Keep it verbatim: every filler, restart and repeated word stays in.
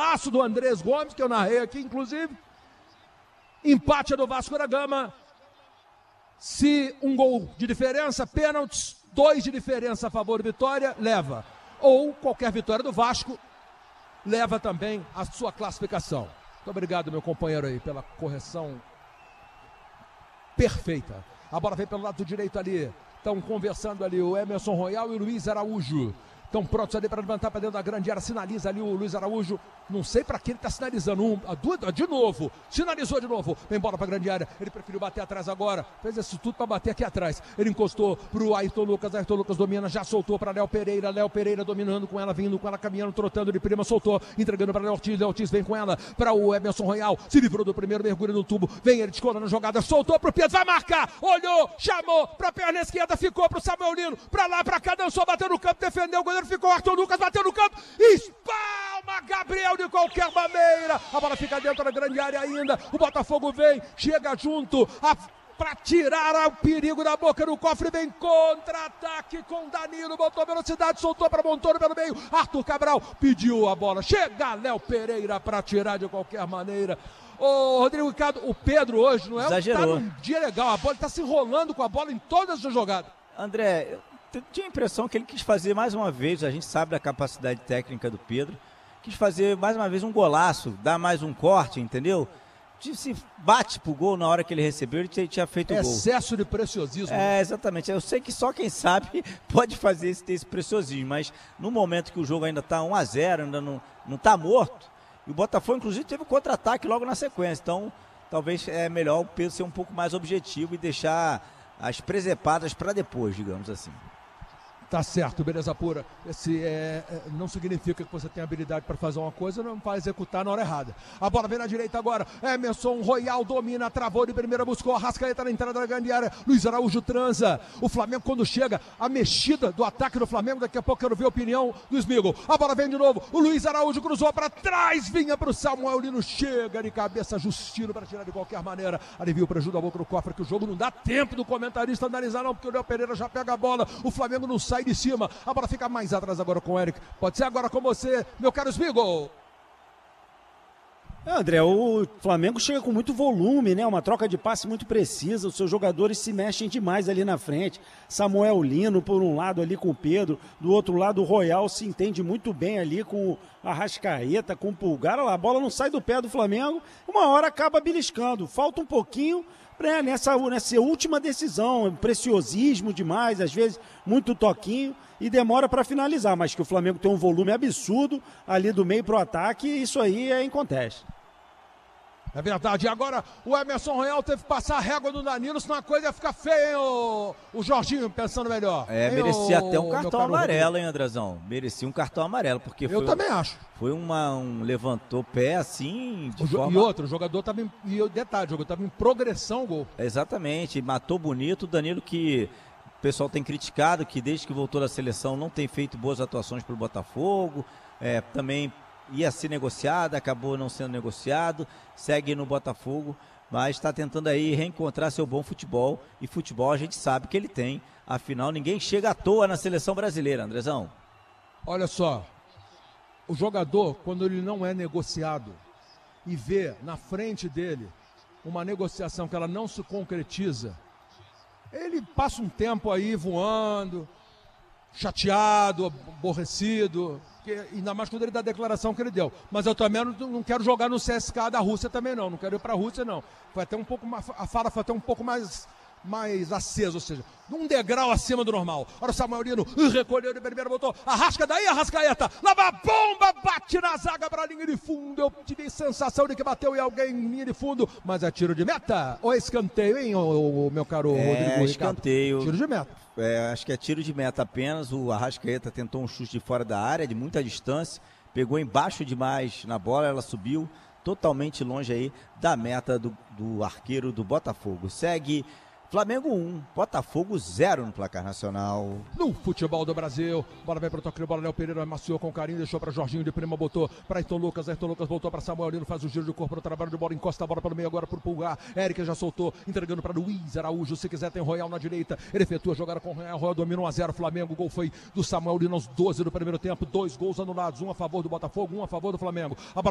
golaço do Andrés Gomes, que eu narrei aqui, inclusive. Empate do Vasco da Gama. Se um gol de diferença, pênaltis, dois de diferença a favor do Vitória, leva. Ou qualquer vitória do Vasco, leva também a sua classificação. Muito obrigado, meu companheiro aí, pela correção perfeita. A bola vem pelo lado direito ali. Estão conversando ali o Emerson Royal e o Luiz Araújo. Estão prontos ali para levantar para dentro da grande área. Sinaliza ali o Luiz Araújo. Não sei para quem ele está sinalizando. Um, a duas, de novo. Sinalizou de novo. Vem bola para a grande área. Ele preferiu bater atrás agora. Fez isso tudo para bater aqui atrás. Ele encostou para o Ayrton Lucas. Ayrton Lucas domina. Já soltou para Léo Pereira. Léo Pereira dominando com ela. Vindo com ela. Caminhando, trotando de prima. Soltou. Entregando para Léo Ortiz. Léo Ortiz vem com ela. Para o Emerson Royal. Se livrou do primeiro mergulho no tubo. Vem ele descolando a jogada. Soltou para o Pedro. Vai marcar. Olhou. Chamou. Para a perna esquerda. Ficou para o Samuel Lino. Para lá, para cá. Dançou. Bateu no campo. Defendeu. O goleiro ficou. Ayrton Lucas bateu no canto, espalma Gabriel de qualquer maneira, a bola fica dentro da grande área ainda, o Botafogo vem, chega junto, para tirar o perigo da boca do cofre, vem contra-ataque com Danilo, botou velocidade, soltou para Montoro pelo meio, Arthur Cabral pediu a bola, chega Léo Pereira para tirar de qualquer maneira. Ô Rodrigo Ricardo, o Pedro hoje não é Exagerou. Tá num dia legal, a bola está se enrolando com a bola em todas as jogadas. André, eu tinha a impressão que ele quis fazer mais uma vez, a gente sabe da capacidade técnica do Pedro, quis fazer mais uma vez um golaço, dar mais um corte, entendeu? Se bate pro gol na hora que ele recebeu, ele tinha feito o gol. Excesso de preciosismo. É, exatamente. Eu sei que só quem sabe pode fazer esse, ter esse preciosismo, mas no momento que o jogo ainda tá um a zero, ainda não, não tá morto, e o Botafogo, inclusive, teve um contra-ataque logo na sequência, então talvez é melhor o Pedro ser um pouco mais objetivo e deixar as presepadas para depois, digamos assim. Tá certo, beleza pura. Esse é, é, não significa que você tem habilidade para fazer uma coisa, não vai executar na hora errada. A bola vem na direita agora. Emerson Royal domina, travou de primeira, buscou a Arrascaeta na entrada da grande área. Luiz Araújo transa. O Flamengo, quando chega, a mexida do ataque do Flamengo, daqui a pouco eu quero ver a opinião do Smigol. A bola vem de novo. O Luiz Araújo cruzou para trás, vinha para o Samuel Lino, chega de cabeça, Justino para tirar de qualquer maneira. Alivio para ajuda a boca do cofre, que o jogo não dá tempo do comentarista analisar, não, porque o Léo Pereira já pega a bola. O Flamengo não sai de cima, a bola fica mais atrás agora com o Eric, pode ser agora com você, meu caro Smigol. É, André, o Flamengo chega com muito volume, né? Uma troca de passe muito precisa, os seus jogadores se mexem demais ali na frente. Samuel Lino por um lado ali com o Pedro, do outro lado o Royal se entende muito bem ali com a Arrascaeta, com o Pulgar. Olha lá, a bola não sai do pé do Flamengo, uma hora acaba beliscando, falta um pouquinho né, nessa, nessa última decisão, preciosismo demais, às vezes muito toquinho e demora para finalizar, mas que o Flamengo tem um volume absurdo ali do meio para o ataque, isso aí é inconteste. É verdade, e agora o Emerson Royal teve que passar a régua do Danilo, senão a coisa ia ficar feia, hein, o, o Jorginho, pensando melhor. É, hein, merecia o, até um cartão amarelo, hein, Andrezão? Merecia um cartão amarelo, porque eu foi... também acho. Foi uma, um levantou pé assim, de o, forma... E outro, o jogador estava em... E detalhe, o jogador estava em progressão, o gol. Exatamente, matou bonito, o Danilo que... O pessoal tem criticado que desde que voltou da seleção não tem feito boas atuações para o Botafogo, é, também ia ser negociado, acabou não sendo negociado, segue no Botafogo, mas está tentando aí reencontrar seu bom futebol, e futebol a gente sabe que ele tem, afinal ninguém chega à toa na seleção brasileira, Andrezão. Olha só, o jogador, quando ele não é negociado e vê na frente dele uma negociação que ela não se concretiza, ele passa um tempo aí voando, chateado, aborrecido, que, ainda mais quando ele dá a declaração que ele deu. Mas eu também não, não quero jogar no C S K A da Rússia também não, não quero ir para a Rússia não. Foi até um pouco mais, a fala foi até um pouco mais, mais acesa, ou seja, um degrau acima do normal. Olha o Samuel Lino, recolheu de primeira, botou, arrasca daí, Arrascaeta, lava a bomba, bate na zaga para a linha de fundo. Eu tive sensação de que bateu em alguém em linha de fundo, mas é tiro de meta ou é escanteio, hein, o, o meu caro é, Rodrigo escanteio. Ricardo? Tiro de meta. É, acho que é tiro de meta apenas. O Arrascaeta tentou um chute de fora da área, de muita distância, pegou embaixo demais na bola, ela subiu totalmente longe aí da meta do, do arqueiro do Botafogo. Segue Flamengo um, Botafogo zero no placar nacional. No futebol do Brasil, bola vai para o toque, bola Léo Pereira amaciou com carinho, deixou para Jorginho de prima, botou para Ayrton Lucas, Ayrton Lucas voltou para Samuel Lino, faz o giro de corpo no trabalho de bola, encosta a bola pelo meio agora para o Pulgar, Eric já soltou, entregando para Luiz Araújo, se quiser tem Royal na direita, ele efetua a jogada com o Royal, Royal domina um a zero Flamengo, o gol foi do Samuel Lino aos doze do primeiro tempo, dois gols anulados, um a favor do Botafogo, um a favor do Flamengo. A